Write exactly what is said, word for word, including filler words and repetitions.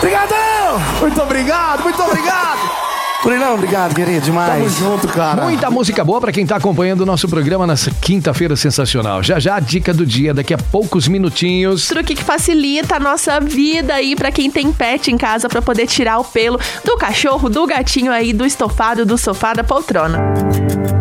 Obrigadão! Muito obrigado, muito obrigado! Curilão, obrigado, querido, demais. Tamo junto, cara. Muita música boa pra quem tá acompanhando o nosso programa nessa quinta-feira sensacional. Já já a dica do dia, daqui a poucos minutinhos. Truque que facilita a nossa vida aí pra quem tem pet em casa pra poder tirar o pelo do cachorro, do gatinho aí, do estofado, do sofá, da poltrona.